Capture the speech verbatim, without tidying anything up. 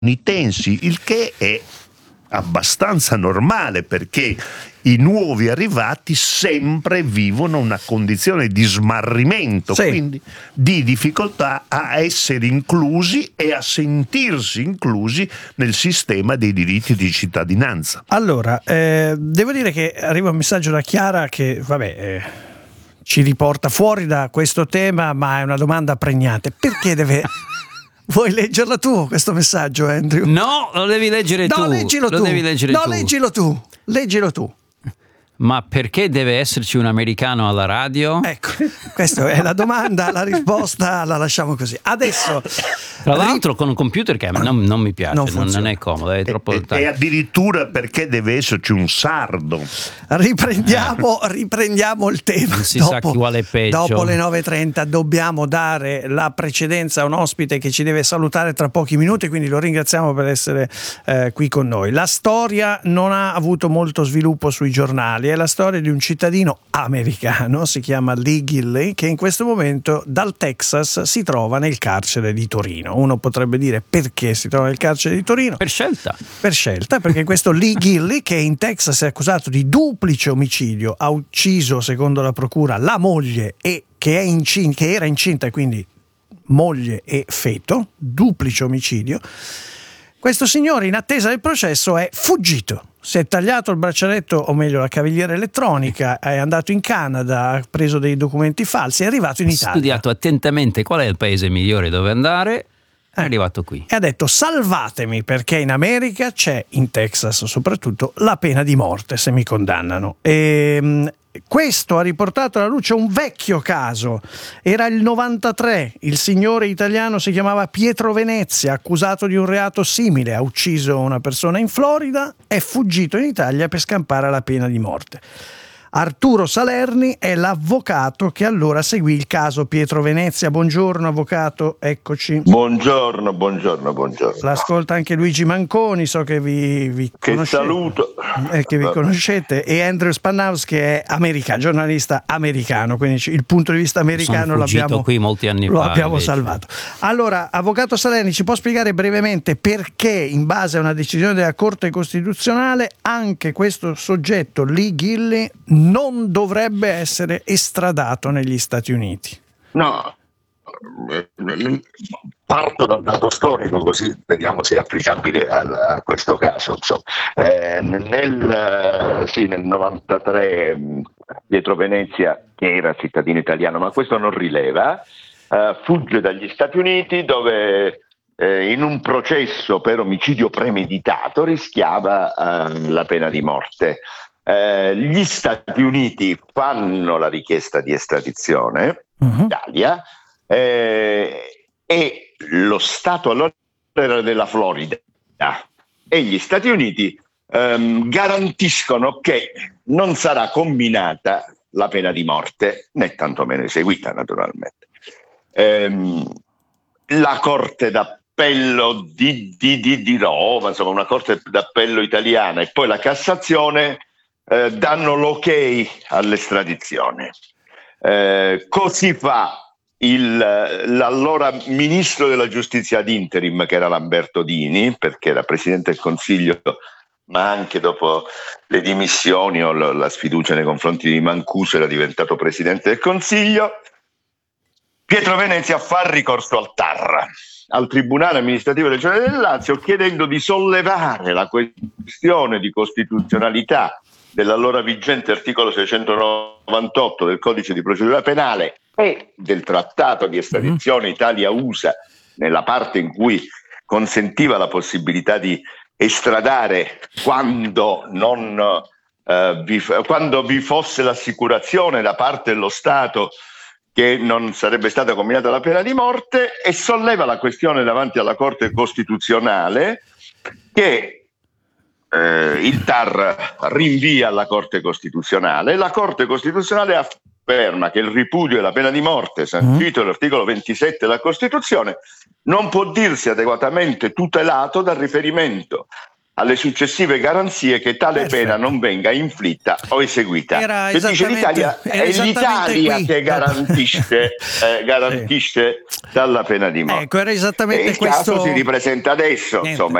statunitensi, il che è abbastanza normale perché i nuovi arrivati sempre vivono una condizione di smarrimento, sì. quindi di difficoltà a essere inclusi e a sentirsi inclusi nel sistema dei diritti di cittadinanza. Allora, eh, devo dire che arriva un messaggio da Chiara che, vabbè, eh, ci riporta fuori da questo tema, ma è una domanda pregnante. Perché deve... Vuoi leggerla tu questo messaggio, Andrew? No, lo devi leggere no, tu. Leggilo lo tu. devi leggere no, tu. leggilo tu. Leggilo tu. Ma perché deve esserci un americano alla radio? Ecco, questa è la domanda, la risposta la lasciamo così. Adesso, tra l'altro, con un computer che non, non mi piace, non, non, non è comodo, è troppo e, e addirittura perché deve esserci un sardo. Riprendiamo, riprendiamo il tema. Non si dopo, sa chi quale peggio. Dopo le nove e trenta dobbiamo dare la precedenza a un ospite che ci deve salutare tra pochi minuti, quindi lo ringraziamo per essere eh, qui con noi. La storia non ha avuto molto sviluppo sui giornali. È la storia di un cittadino americano, si chiama Lee Gilley, che in questo momento dal Texas si trova nel carcere di Torino. Uno potrebbe dire: perché si trova nel carcere di Torino? Per scelta. Per scelta, perché questo Lee Gilley, che in Texas è accusato di duplice omicidio, ha ucciso, secondo la procura, la moglie e che, è incin- che era incinta, e quindi moglie e feto, duplice omicidio. Questo signore, in attesa del processo, è fuggito. Si è tagliato il braccialetto, o meglio la cavigliera elettronica, è andato in Canada, ha preso dei documenti falsi, è arrivato in Italia. Ha studiato attentamente qual è il paese migliore dove andare, è arrivato qui. E ha detto: salvatemi, perché in America c'è, in Texas soprattutto, la pena di morte se mi condannano. E questo ha riportato alla luce un vecchio caso. Era il novantatré, il signore italiano si chiamava Pietro Venezia, accusato di un reato simile, ha ucciso una persona in Florida, è fuggito in Italia per scampare la pena di morte. Arturo Salerni è l'avvocato che allora seguì il caso Pietro Venezia. Buongiorno avvocato, eccoci. Buongiorno, buongiorno, buongiorno. L'ascolta anche Luigi Manconi, so che vi, vi che conoscete. saluto. Eh, che vi conoscete, e Andrew Spannhaus, che è americano, giornalista americano, quindi il punto di vista americano Sono fuggito l'abbiamo, qui molti anni lo fa, abbiamo invece. salvato. Allora, avvocato Salerni, ci può spiegare brevemente perché, in base a una decisione della Corte Costituzionale, anche questo soggetto, Lee Gilley, non dovrebbe essere estradato negli Stati Uniti? No, parto da un dato storico, così vediamo se è applicabile a, a questo caso. Insomma, eh, nel, sì, nel novantatré Pietro Venezia, che era cittadino italiano, ma questo non rileva, eh, fugge dagli Stati Uniti, dove eh, in un processo per omicidio premeditato rischiava eh, la pena di morte. Eh, gli Stati Uniti fanno la richiesta di estradizione in uh-huh. Italia, eh, e lo Stato allora era della Florida, e gli Stati Uniti ehm, garantiscono che non sarà comminata la pena di morte, né tantomeno eseguita, naturalmente. Ehm, la Corte d'Appello di, di, di, di Roma, insomma una Corte d'Appello italiana, e poi la Cassazione Eh, danno l'ok all'estradizione. Eh, così fa il, l'allora ministro della giustizia ad interim, che era Lamberto Dini, perché era presidente del Consiglio, ma anche dopo le dimissioni o la, la sfiducia nei confronti di Mancuso era diventato presidente del Consiglio. Pietro Venezia fa ricorso al T A R, al Tribunale Amministrativo Regionale del Lazio, chiedendo di sollevare la questione di costituzionalità dell'allora vigente articolo seicentonovantotto del Codice di Procedura Penale e del Trattato di estradizione Italia-U S A, nella parte in cui consentiva la possibilità di estradare quando, non, eh, vi, quando vi fosse l'assicurazione da parte dello Stato che non sarebbe stata comminata la pena di morte, e solleva la questione davanti alla Corte Costituzionale, che Eh, il T A R rinvia alla Corte Costituzionale. La Corte Costituzionale afferma che il ripudio della pena di morte, sancito nell'articolo ventisette della Costituzione, non può dirsi adeguatamente tutelato dal riferimento alle successive garanzie che tale Perfetto. pena non venga inflitta o eseguita. Era E dice esattamente- l'Italia, era è esattamente l'Italia qui. che garantisce, eh, garantisce dalla pena di morte. Ecco, era esattamente e il questo. caso si ripresenta adesso, Niente. insomma.